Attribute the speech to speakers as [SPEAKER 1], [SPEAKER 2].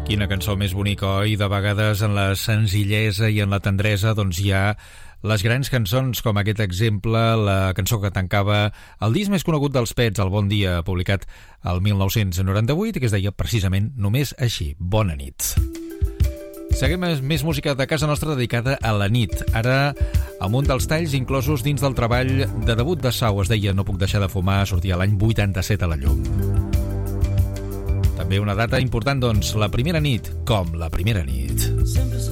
[SPEAKER 1] Quina cançó més bonica, oi? De vegades en la senzillesa i en la tendresa doncs hi ha les grans cançons, com aquest exemple, la cançó que tancava el disc més conegut dels Pets, El Bon Dia, publicat el 1998, i que es deia precisament només així, Bona nit. Seguim més música de casa nostra dedicada a la nit. Ara, amb un dels talls inclosos dins del treball de debut de Sau, es deia No puc deixar de fumar, sortia l'any 87 a la llum. També una data important, doncs, la primera nit, com la primera nit.